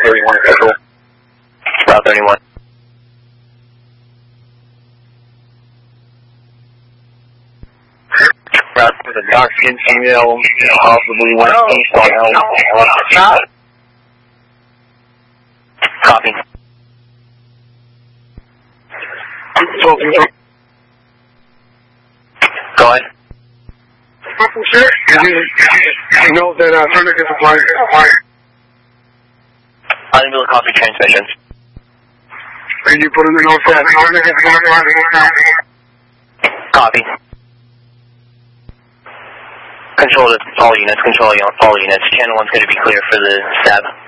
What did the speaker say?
31 Central. Route 31. Route with a dark-skinned female, possibly west east on Elm. Copy. Go ahead. Sir, you know that tourniquet supply. I didn't do a copy transmissions. Can you put in the notes that tourniquet supply? Copy. Control to all units, all units. Channel 1's going to be clear for the stab.